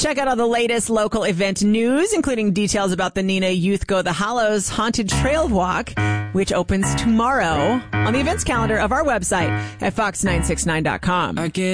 Check out all the latest local event news, including details about the Neenah Youth Go the Hollows Haunted Trail Walk, which opens tomorrow, on the events calendar of our website at fox969.com.